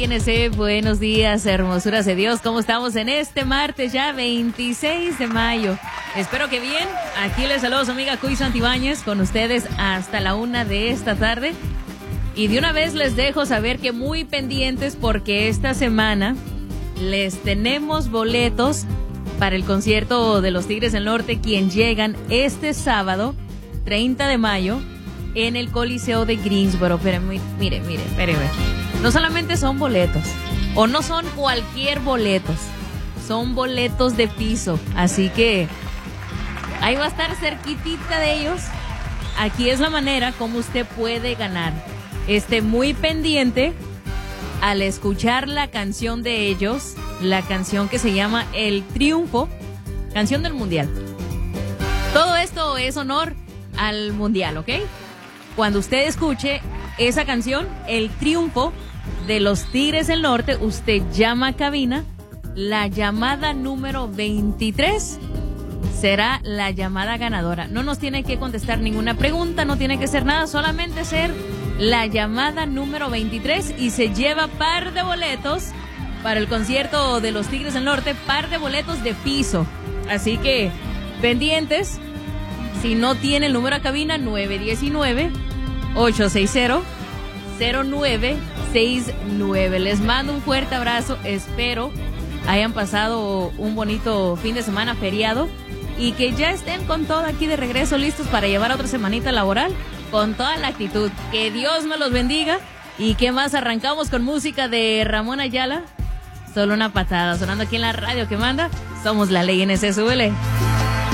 Ley NC, buenos días, hermosuras de Dios. ¿Cómo estamos en este martes ya 26 de mayo? Espero que bien. Aquí les saludo su amiga Cuy Santibáñez con ustedes hasta la 1 de esta tarde. Y de una vez les dejo saber que muy pendientes porque esta semana les tenemos boletos para el concierto de los Tigres del Norte, quien llegan este sábado 30 de mayo en el Coliseo de Greensboro. Pero mire. No solamente son boletos, o no son cualquier boletos, son boletos de piso. Así que ahí va a estar cerquitita de ellos. Aquí es la manera como usted puede ganar. Esté muy pendiente al escuchar la canción de ellos, la canción que se llama El Triunfo, canción del Mundial. Todo esto es honor al Mundial, ¿ok? Cuando usted escuche esa canción, El Triunfo de los Tigres del Norte, usted llama a cabina. La llamada número 23 será la llamada ganadora. No nos tiene que contestar ninguna pregunta, no tiene que ser nada, solamente ser la llamada número 23 y se lleva par de boletos para el concierto de los Tigres del Norte, par de boletos de piso. Así que pendientes. Si no tiene el número a cabina, 919-860-0969. Les mando un fuerte abrazo. Espero hayan pasado un bonito fin de semana feriado y que ya estén con todo aquí de regreso, listos para llevar otra semanita laboral con toda la actitud. Que Dios me los bendiga. ¿Y qué más? Arrancamos con música de Ramón Ayala. Solo una patada, sonando aquí en la radio que manda. Somos la Ley NC, súbele.